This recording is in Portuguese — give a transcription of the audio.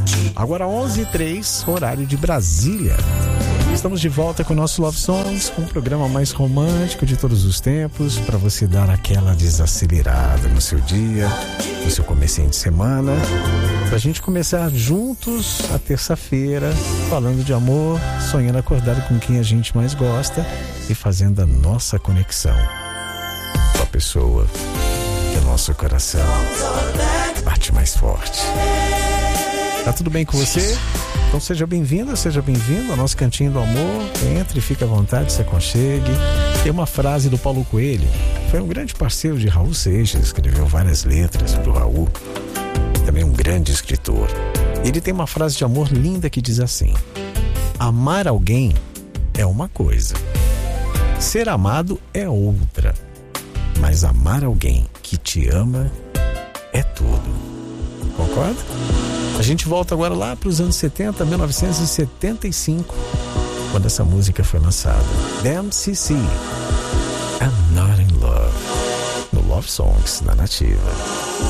Agora 11h03, horário de Brasília. Estamos de volta com o nosso Love Songs, com o programa mais romântico de todos os tempos, para você dar aquela desacelerada no seu dia, no seu comecinho de semana, pra gente começar juntos a terça-feira, falando de amor, sonhando acordado com quem a gente mais gosta e fazendo a nossa conexão com a pessoa que o nosso coração bate mais forte. Tá tudo bem com você? Então seja bem-vinda, seja bem-vindo ao nosso Cantinho do Amor. Entre, fique à vontade, se aconchegue. Tem uma frase do Paulo Coelho. Foi um grande parceiro de Raul Seixas, escreveu várias letras pro Raul. Também um grande escritor. Ele tem uma frase de amor linda que diz assim: amar alguém é uma coisa, ser amado é outra, mas amar alguém que te ama é tudo. Concorda? A gente volta agora lá para os anos 70, 1975, quando essa música foi lançada. Damn CC, I'm Not in Love, no Love Songs, na Nativa.